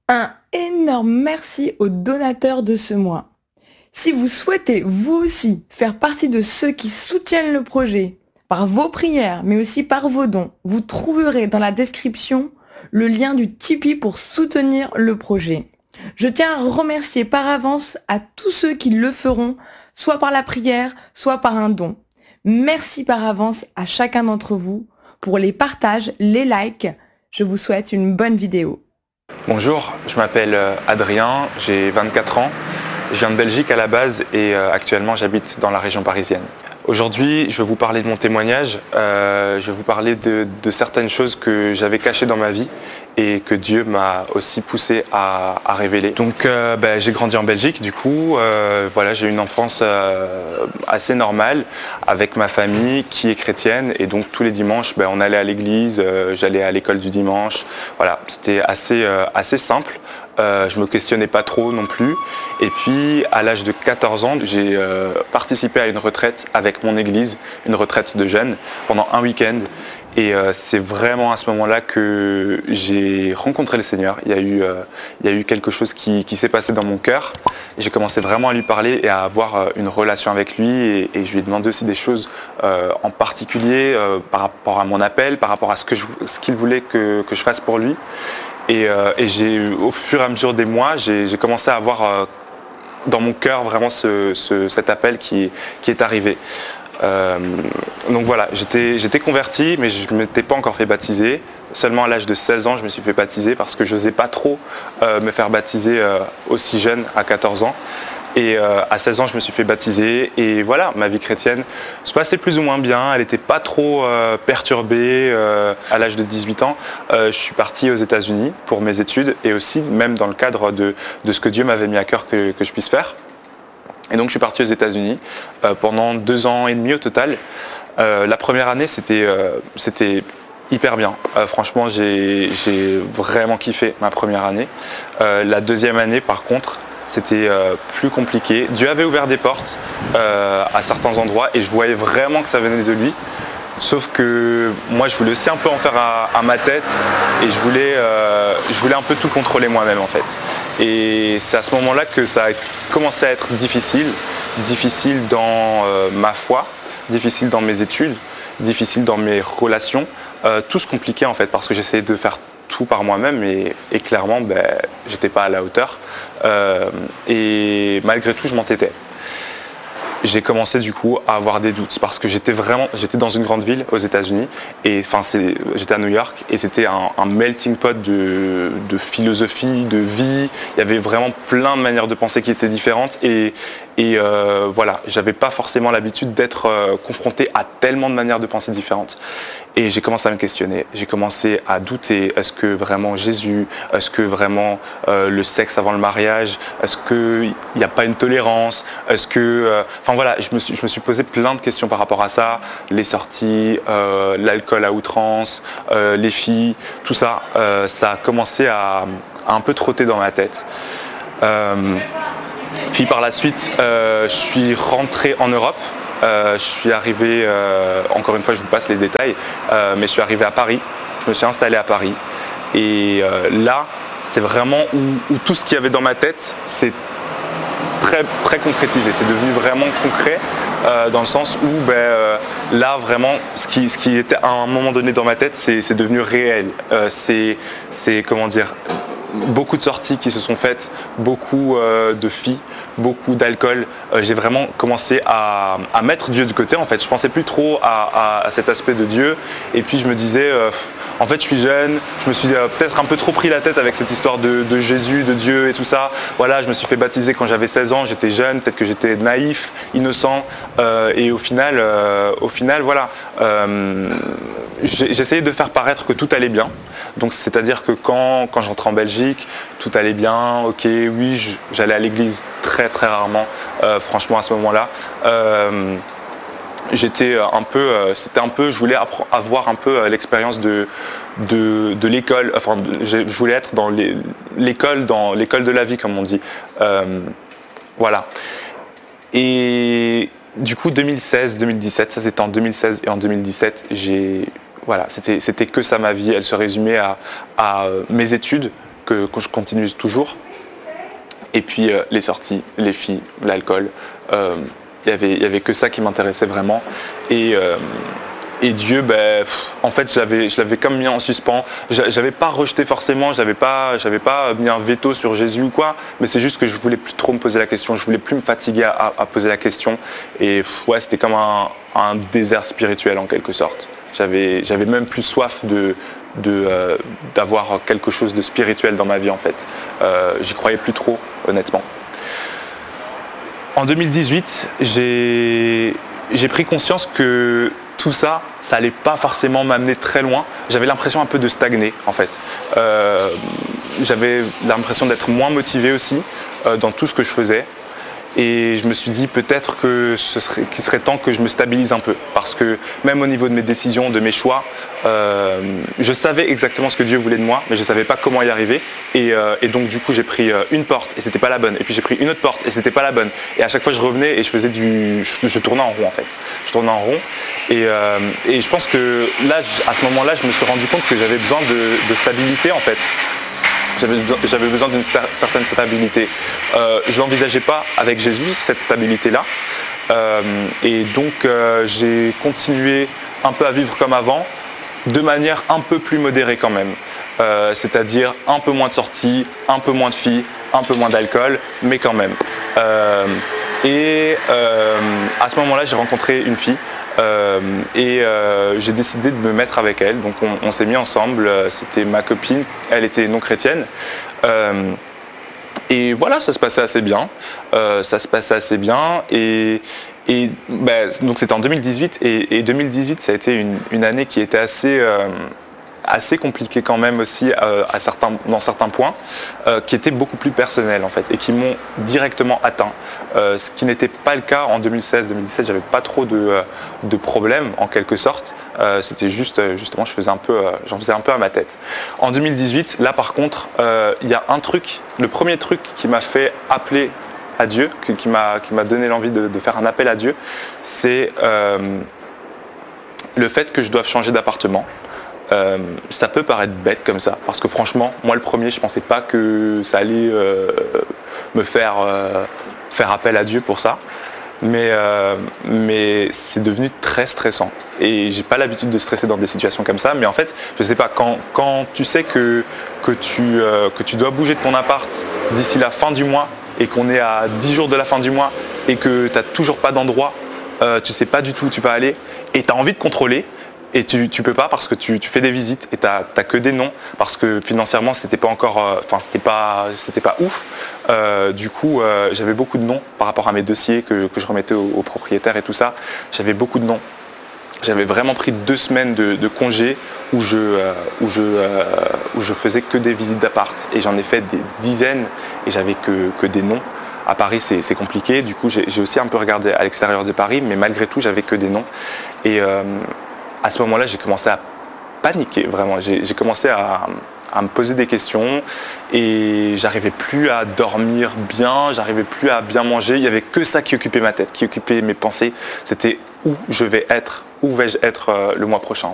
Un énorme merci aux donateurs de ce mois. Si vous souhaitez vous aussi faire partie de ceux qui soutiennent le projet par vos prières, mais aussi par vos dons, vous trouverez dans la description le lien du Tipeee pour soutenir le projet. Je tiens à remercier par avance à tous ceux qui le feront, soit par la prière, soit par un don. Merci par avance à chacun d'entre vous pour les partages, les likes. Je vous souhaite une bonne vidéo. Bonjour, je m'appelle Adrien, j'ai 24 ans, je viens de Belgique à la base et actuellement j'habite dans la région parisienne. Aujourd'hui, je vais vous parler de mon témoignage, je vais vous parler de certaines choses que j'avais cachées dans ma vie et que Dieu m'a aussi poussé à révéler. Donc j'ai grandi en Belgique du coup, voilà, j'ai eu une enfance assez normale avec ma famille qui est chrétienne et donc tous les dimanches on allait à l'église, j'allais à l'école du dimanche, voilà, c'était assez simple. Je me questionnais pas trop non plus. Et puis à l'âge de 14 ans, j'ai participé à une retraite avec mon église, une retraite de jeunes, pendant un week-end. Et c'est vraiment à ce moment-là que j'ai rencontré le Seigneur. Il y a eu quelque chose qui s'est passé dans mon cœur. J'ai commencé vraiment à lui parler et à avoir une relation avec lui. Et je lui ai demandé aussi des choses en particulier par rapport à mon appel, par rapport à ce qu'il voulait que je fasse pour lui. Et au fur et à mesure des mois, j'ai commencé à avoir dans mon cœur vraiment cet appel qui est arrivé. Donc voilà, j'étais converti, mais je ne m'étais pas encore fait baptiser. Seulement à l'âge de 16 ans, je me suis fait baptiser parce que je n'osais pas trop me faire baptiser aussi jeune, à 14 ans. Et à 16 ans, je me suis fait baptiser et voilà, ma vie chrétienne se passait plus ou moins bien. Elle n'était pas trop perturbée. À l'âge de 18 ans, je suis parti aux États-Unis pour mes études et aussi même dans le cadre de ce que Dieu m'avait mis à cœur que je puisse faire. Et donc je suis parti aux États-Unis pendant 2 ans et demi au total. La première année, c'était hyper bien. Franchement, j'ai vraiment kiffé ma première année. La deuxième année, par contre, c'était plus compliqué. Dieu avait ouvert des portes à certains endroits et je voyais vraiment que ça venait de lui. Sauf que moi je voulais aussi un peu en faire à ma tête et je voulais un peu tout contrôler moi-même en fait. Et c'est à ce moment-là que ça a commencé à être difficile dans ma foi, difficile dans mes études, difficile dans mes relations. Tout se compliquait en fait parce que j'essayais de faire tout par moi-même et clairement j'étais pas à la hauteur et malgré tout je m'entêtais. J'ai commencé du coup à avoir des doutes parce que j'étais dans une grande ville aux États-Unis et j'étais à New York et c'était un melting pot de philosophie, de vie. Il y avait vraiment plein de manières de penser qui étaient différentes et voilà, j'avais pas forcément l'habitude d'être confronté à tellement de manières de penser différentes. Et j'ai commencé à me questionner, j'ai commencé à douter, est-ce que vraiment Jésus, est-ce que vraiment le sexe avant le mariage, est-ce qu'il n'y a pas une tolérance, est-ce que... Enfin voilà, je me suis posé plein de questions par rapport à ça, les sorties, l'alcool à outrance, les filles, tout ça, ça a commencé à un peu trotter dans ma tête. Puis par la suite, je suis rentré en Europe. Je suis arrivé, encore une fois je vous passe les détails, mais je suis arrivé à Paris, je me suis installé à Paris et là c'est vraiment où tout ce qu'il y avait dans ma tête c'est très, très concrétisé, c'est devenu vraiment concret dans le sens où là vraiment ce qui était à un moment donné dans ma tête c'est devenu réel, c'est comment dire, beaucoup de sorties qui se sont faites, beaucoup de filles, beaucoup d'alcool. J'ai vraiment commencé à mettre Dieu de côté en fait. Je pensais plus trop à cet aspect de Dieu et puis je me disais en fait je suis jeune, je me suis peut-être un peu trop pris la tête avec cette histoire de Jésus, de Dieu et tout ça. Voilà, je me suis fait baptiser quand j'avais 16 ans, j'étais jeune, peut-être que j'étais naïf, innocent et au final voilà, j'essayais de faire paraître que tout allait bien. Donc c'est-à-dire que quand j'entrais en Belgique, tout allait bien, ok, oui, j'allais à l'église très très rarement, franchement à ce moment-là. C'était un peu, je voulais avoir un peu l'expérience de l'école, enfin je voulais être dans l'école de la vie comme on dit. Voilà. Et du coup 2016-2017, ça c'était en 2016 et en 2017, voilà, c'était que ça ma vie, elle se résumait à mes études, que je continue toujours. Et puis les sorties, les filles, l'alcool, il y avait que ça qui m'intéressait vraiment. Et Dieu, en fait, je l'avais comme mis en suspens. J'avais pas rejeté forcément, j'avais pas mis un veto sur Jésus ou quoi, mais c'est juste que je voulais plus trop me poser la question, je voulais plus me fatiguer à poser la question. Et ouais, c'était comme un désert spirituel en quelque sorte. J'avais même plus soif d'avoir quelque chose de spirituel dans ma vie en fait. J'y croyais plus trop, honnêtement. En 2018, j'ai pris conscience que tout ça, ça allait pas forcément m'amener très loin. J'avais l'impression un peu de stagner en fait. J'avais l'impression d'être moins motivé aussi dans tout ce que je faisais. Et je me suis dit peut-être qu'il serait temps que je me stabilise un peu. Parce que même au niveau de mes décisions, de mes choix, je savais exactement ce que Dieu voulait de moi, mais je ne savais pas comment y arriver. Et donc du coup j'ai pris une porte et c'était pas la bonne. Et puis j'ai pris une autre porte et c'était pas la bonne. Et à chaque fois je revenais et je tournais en rond en fait. Je tournais en rond. Et je pense que là, à ce moment-là, je me suis rendu compte que j'avais besoin de stabilité en fait. J'avais besoin d'une certaine stabilité. Je ne l'envisageais pas avec Jésus, cette stabilité-là. Et donc j'ai continué un peu à vivre comme avant, de manière un peu plus modérée quand même. C'est-à-dire un peu moins de sorties, un peu moins de filles, un peu moins d'alcool, mais quand même. À ce moment-là, j'ai rencontré une fille. J'ai décidé de me mettre avec elle, donc on s'est mis ensemble, c'était ma copine, elle était non chrétienne, et voilà, ça se passait assez bien, donc c'était en 2018, et 2018 ça a été une année qui était assez compliquée quand même aussi dans certains points, qui étaient beaucoup plus personnels en fait, et qui m'ont directement atteint. Ce qui n'était pas le cas en 2016-2017, j'avais pas trop de problèmes en quelque sorte. C'était justement, j'en faisais un peu à ma tête. En 2018, là par contre, il y a le premier truc qui m'a fait appeler à Dieu, qui m'a donné l'envie de faire un appel à Dieu, c'est le fait que je doive changer d'appartement. Ça peut paraître bête comme ça, parce que franchement, moi le premier, je ne pensais pas que ça allait me faire appel à Dieu pour ça, mais c'est devenu très stressant. Et j'ai pas l'habitude de stresser dans des situations comme ça, mais en fait, je sais pas, quand tu sais que tu dois bouger de ton appart d'ici la fin du mois, et qu'on est à 10 jours de la fin du mois, et que tu n'as toujours pas d'endroit, tu sais pas du tout où tu vas aller, et tu as envie de contrôler, et tu peux pas parce que tu fais des visites et t'as que des noms, parce que financièrement c'était pas encore, c'était pas ouf. Du coup j'avais beaucoup de noms par rapport à mes dossiers que je remettais aux propriétaires et tout ça. J'avais beaucoup de noms. J'avais vraiment pris 2 semaines de congé où je faisais que des visites d'appart, et j'en ai fait des dizaines et j'avais que des noms. À Paris c'est compliqué, du coup j'ai aussi un peu regardé à l'extérieur de Paris, mais malgré tout j'avais que des noms. Et à ce moment-là, j'ai commencé à paniquer, vraiment. J'ai commencé à me poser des questions et j'arrivais plus à dormir bien, j'arrivais plus à bien manger. Il n'y avait que ça qui occupait ma tête, qui occupait mes pensées. C'était où je vais être, où vais-je être le mois prochain.